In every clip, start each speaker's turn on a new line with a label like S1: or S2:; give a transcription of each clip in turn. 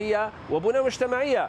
S1: وبنى مجتمعية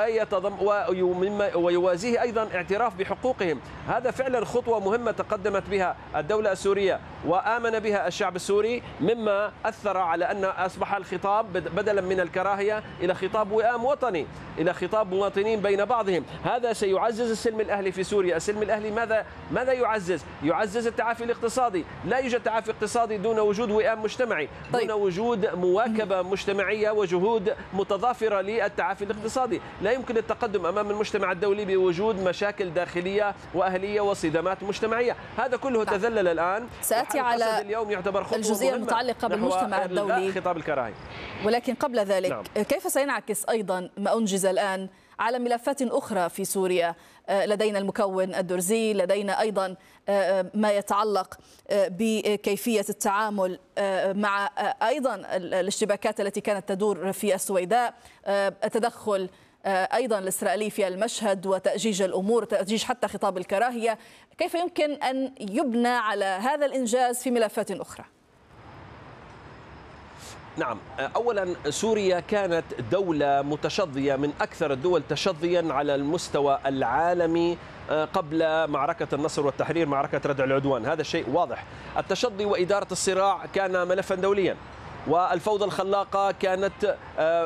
S1: ويوازيه أيضا اعتراف بحقوقهم. هذا فعلا خطوة مهمة تقدمت بها الدولة السورية وآمن بها الشعب السوري، مما أثر على أن أصبح الخطاب بدلا من الكراهية إلى خطاب وئام وطني، إلى خطاب مواطنين بين بعضهم. هذا سيعزز السلم الأهلي في سوريا. السلم الأهلي ماذا يعزز؟ يعزز التعافي الاقتصادي. لا يوجد تعافي اقتصادي دون وجود وئام مجتمعي، دون وجود مواكبة مجتمعية وجهود متضافرة للتعافي الاقتصادي. لا يمكن التقدم أمام المجتمع الدولي بوجود مشاكل داخلية وأهلية وصدامات مجتمعية. هذا كله تذلل الآن.
S2: سأتي على
S1: اليوم يعتبر خطوة
S2: الجزئية المتعلقة بالمجتمع الدولي،
S1: خطاب الكراهية.
S2: ولكن قبل ذلك كيف سينعكس أيضا ما أنجز الآن على ملفات أخرى في سوريا؟ لدينا المكون الدرزي، لدينا أيضا ما يتعلق بكيفية التعامل مع أيضا الاشتباكات التي كانت تدور في السويداء، التدخل أيضا الإسرائيلي في المشهد وتأجيج الأمور، تأجيج حتى خطاب الكراهية. كيف يمكن أن يبنى على هذا الإنجاز في ملفات أخرى؟
S1: نعم، أولا سوريا كانت دولة متشظية من أكثر الدول تشظيا على المستوى العالمي قبل معركة النصر والتحرير، معركة ردع العدوان. هذا شيء واضح. التشظي وإدارة الصراع كان ملفا دوليا، والفوضى الخلاقة كانت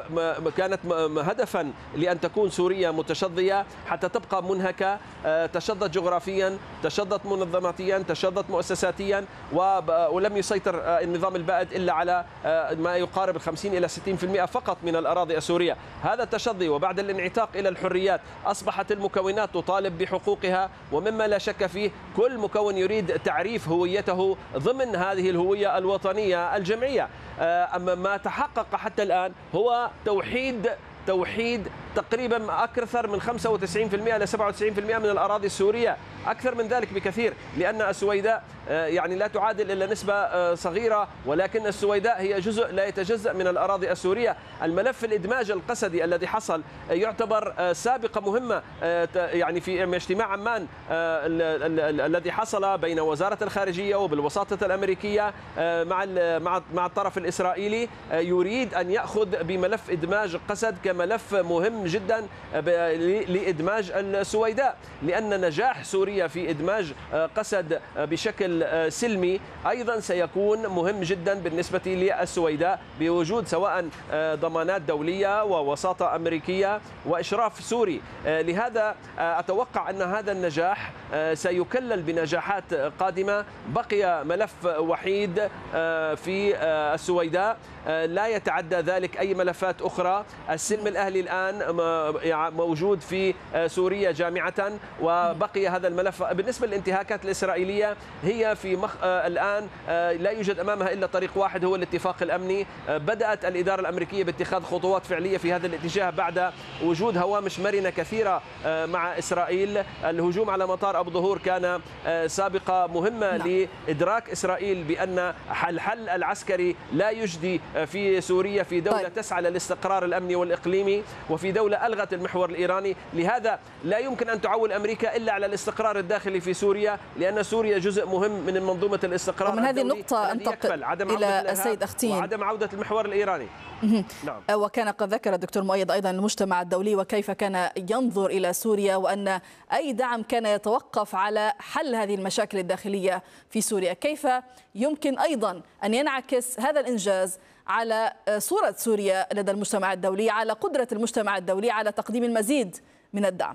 S1: هدفا لأن تكون سوريا متشظية حتى تبقى منهكة. تشظت جغرافيا، تشظت منظماتيا، تشظت مؤسساتيا، ولم يسيطر النظام البائد إلا على ما يقارب 50 إلى 60% فقط من الأراضي السورية. هذا التشظي وبعد الانعتاق إلى الحريات أصبحت المكونات تطالب بحقوقها، ومما لا شك فيه كل مكون يريد تعريف هويته ضمن هذه الهوية الوطنية الجمعية. أما ما تحقق حتى الآن هو توحيد تقريبا أكثر من 95% إلى 97% من الأراضي السورية، أكثر من ذلك بكثير، لأن السويداء يعني لا تعادل إلا نسبة صغيرة، ولكن السويداء هي جزء لا يتجزأ من الأراضي السورية. الملف الإدماج القسدي الذي حصل يعتبر سابقة مهمة، يعني في اجتماع عمان الذي حصل بين وزارة الخارجية وبالوساطة الأمريكية مع الطرف الإسرائيلي، يريد أن يأخذ بملف إدماج قسد كملف مهم جدا لإدماج السويداء، لأن نجاح سوريا في إدماج قسد بشكل سلمي أيضا سيكون مهم جدا بالنسبة للسويداء، بوجود سواء ضمانات دولية ووساطة أمريكية وإشراف سوري. لهذا أتوقع أن هذا النجاح سيكلل بنجاحات قادمة. بقي ملف وحيد في السويداء لا يتعدى ذلك أي ملفات أخرى. السلم الأهلي الآن موجود في سوريا جامعة، وبقي هذا الملف. بالنسبة للانتهاكات الإسرائيلية هي الآن لا يوجد أمامها إلا طريق واحد، هو الاتفاق الأمني. بدأت الإدارة الأمريكية باتخاذ خطوات فعلية في هذا الاتجاه بعد وجود هوامش مرنة كثيرة مع إسرائيل. الهجوم على مطار أبو ظهور كان سابقة مهمة لإدراك إسرائيل بأن الحل العسكري لا يجدي في سوريا، في دولة تسعى للاستقرار الأمني والإقليمي، وفي دولة ألغت المحور الإيراني. لهذا لا يمكن أن تعول أمريكا إلا على الاستقرار الداخلي في سوريا، لأن سوريا جزء مهم من منظومة الاستقرار.
S2: ومن هذه النقطة أنتقل إلى السيد أختين
S1: وعدم عودة المحور الإيراني.
S2: نعم. وكان قد ذكر الدكتور مؤيد أيضا المجتمع الدولي وكيف كان ينظر إلى سوريا، وأن أي دعم كان يتوقف على حل هذه المشاكل الداخلية في سوريا. كيف يمكن أيضا أن ينعكس هذا الإنجاز على صورة سوريا لدى المجتمع الدولي، على قدرة المجتمع الدولي على تقديم المزيد من الدعم؟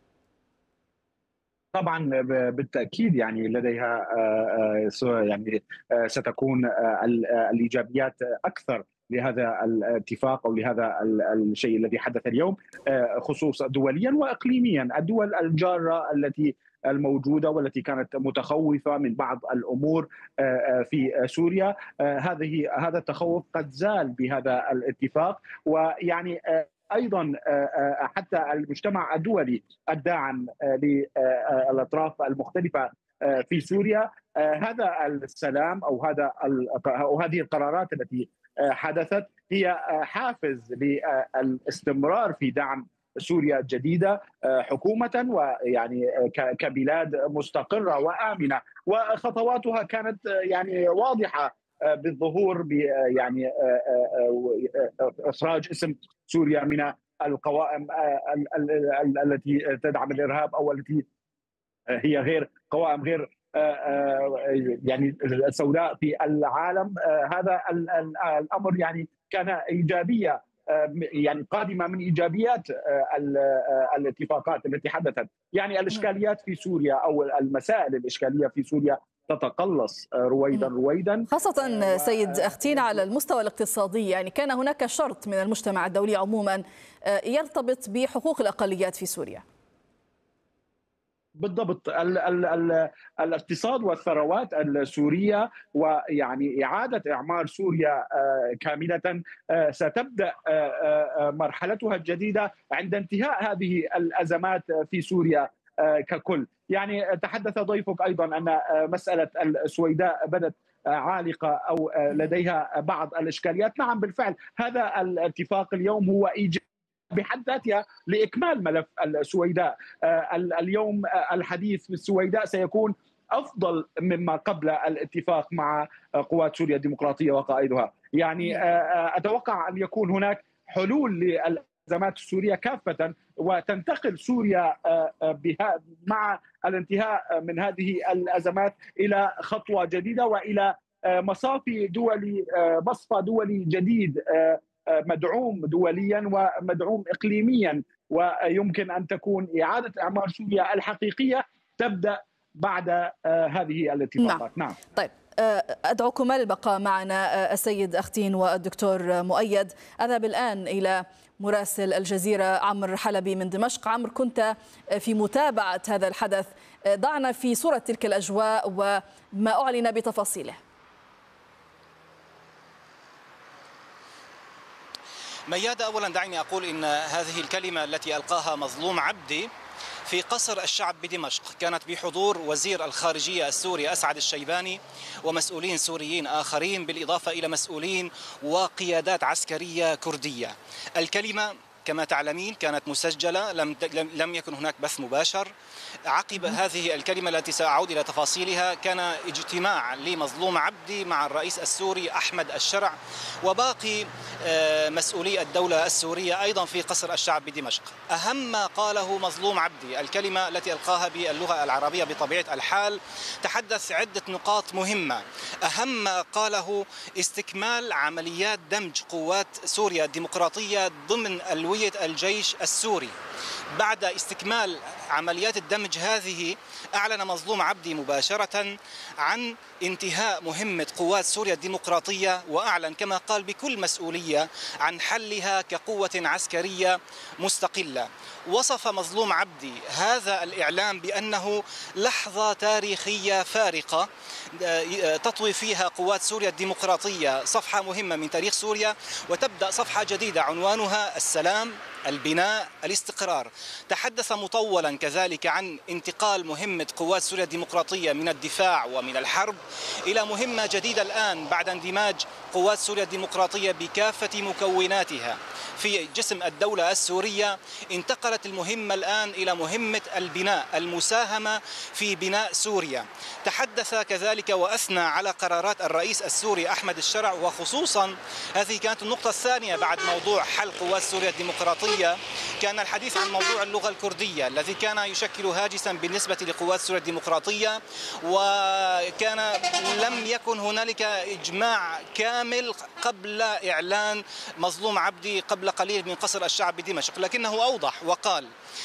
S3: طبعا بالتاكيد يعني لديها يعني ستكون الايجابيات اكثر لهذا الاتفاق او لهذا الشيء الذي حدث اليوم، خصوصا دوليا واقليميا. الدول الجاره التي الموجوده والتي كانت متخوفه من بعض الامور في سوريا، هذا التخوف قد زال بهذا الاتفاق. ويعني ايضا حتى المجتمع الدولي الداعم للاطراف المختلفه في سوريا، هذا السلام او هذه القرارات التي حدثت هي حافز للاستمرار في دعم سوريا الجديدة حكومة ويعني كبلاد مستقرة وآمنة. وخطواتها كانت يعني واضحة بالظهور يعني إخراج اسم سوريا من القوائم التي تدعم الارهاب او التي هي غير قوائم غير يعني سوداء في العالم. هذا الامر يعني كان ايجابيه، يعني قادمه من ايجابيات الاتفاقات التي حدثت. يعني الاشكاليات في سوريا او المسائل الاشكاليه في سوريا تتقلص رويدا
S2: خاصة سيد أختين على المستوى الاقتصادي. يعني كان هناك شرط من المجتمع الدولي عموما يرتبط بحقوق الأقليات في سوريا.
S3: بالضبط، الاقتصاد والثروات السورية ويعني إعادة إعمار سوريا كاملة ستبدأ مرحلتها الجديدة عند انتهاء هذه الأزمات في سوريا ككل. يعني تحدث ضيفك أيضا أن مسألة السويداء بدت عالقة أو لديها بعض الإشكاليات. نعم بالفعل، هذا الاتفاق اليوم هو إيجابي بحد ذاتها لإكمال ملف السويداء. اليوم الحديث في السويداء سيكون أفضل مما قبل الاتفاق مع قوات سوريا الديمقراطية وقائدها. يعني أتوقع أن يكون هناك حلول للأزمات السورية كافة، وتنتقل سوريا مع الانتهاء من هذه الأزمات إلى خطوة جديدة وإلى مصفى دولي جديد مدعوم دوليا ومدعوم إقليميا، ويمكن أن تكون إعادة إعمار سوريا الحقيقية تبدأ بعد هذه الاتفاقات. نعم.
S2: طيب، أدعوكما للبقاء معنا السيد أختين والدكتور مؤيد. أذهب الآن إلى مراسل الجزيرة عمرو حلبي من دمشق. عمرو، كنت في متابعة هذا الحدث، ضعنا في صورة تلك الأجواء وما أعلن بتفاصيله.
S4: ميادة، أولا دعني أقول إن هذه الكلمة التي ألقاها مظلوم عبدي في قصر الشعب بدمشق كانت بحضور وزير الخارجية السوري أسعد الشيباني ومسؤولين سوريين آخرين، بالإضافة إلى مسؤولين وقيادات عسكرية كردية. الكلمة كما تعلمين كانت مسجلة، لم يكن هناك بث مباشر. عقب هذه الكلمة التي سأعود إلى تفاصيلها كان اجتماع لمظلوم عبدي مع الرئيس السوري أحمد الشرع وباقي مسؤولي الدولة السورية أيضا في قصر الشعب بدمشق. أهم ما قاله مظلوم عبدي، الكلمة التي ألقاها باللغة العربية بطبيعة الحال، تحدث عدة نقاط مهمة. أهم ما قاله استكمال عمليات دمج قوات سوريا الديمقراطية ضمن ألوية الجيش السوري. بعد استكمال عمليات الدمج هذه أعلن مظلوم عبدي مباشرة عن انتهاء مهمة قوات سوريا الديمقراطية، وأعلن كما قال بكل مسؤولية عن حلها كقوة عسكرية مستقلة. وصف مظلوم عبدي هذا الإعلام بأنه لحظة تاريخية فارقة تطوي فيها قوات سوريا الديمقراطية صفحة مهمة من تاريخ سوريا، وتبدأ صفحة جديدة عنوانها السلام، البناء، الاستقرار. تحدث مطولا كذلك عن انتقال مهمة قوات سوريا الديمقراطية من الدفاع ومن الحرب إلى مهمة جديدة الآن بعد اندماج قوات سوريا الديمقراطية بكافة مكوناتها في جسم الدولة السورية. انتقلت المهمة الآن إلى مهمة البناء، المساهمة في بناء سوريا. تحدث كذلك وأثنى على قرارات الرئيس السوري أحمد الشرع، وخصوصا هذه كانت النقطة الثانية بعد موضوع حل قوات سوريا الديمقراطية، كان الحديث عن موضوع اللغة الكردية الذي كان يشكل هاجسا بالنسبة لقوات سوريا الديمقراطية، وكان لم يكن هنالك إجماع كامل قبل إعلان مظلوم عبدي قبل قليل من قصر الشعب بدمشق. لكنه أوضح وقال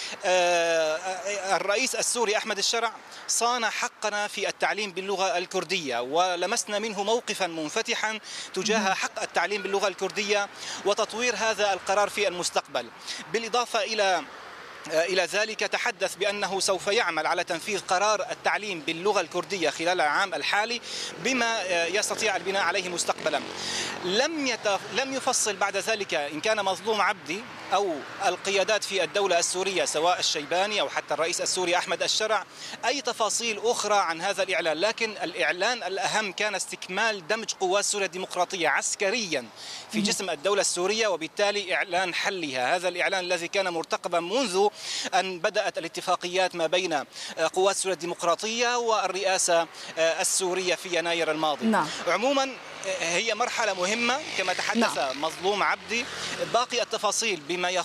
S4: الرئيس السوري أحمد الشرع صان حقنا في التعليم باللغة الكردية، ولمسنا منه موقفا منفتحا تجاه حق التعليم باللغة الكردية وتطوير هذا القرار في المستقبل. بالإضافة إلى ذلك تحدث بأنه سوف يعمل على تنفيذ قرار التعليم باللغة الكردية خلال العام الحالي بما يستطيع البناء عليه مستقبلا. لم يفصل بعد ذلك إن كان مظلوم عبدي أو القيادات في الدولة السورية سواء الشيباني أو حتى الرئيس السوري أحمد الشرع أي تفاصيل أخرى عن هذا الإعلان. لكن الإعلان الأهم كان استكمال دمج قوات سوريا الديمقراطية عسكريا في جسم الدولة السورية، وبالتالي إعلان حلها. هذا الإعلان الذي كان مرتقبا منذ أن بدأت الاتفاقيات ما بين قوات سوريا الديمقراطية والرئاسة السورية في يناير الماضي.
S2: نعم.
S4: عموما هي مرحلة مهمة كما تحدث مظلوم عبدي. باقي التفاصيل بما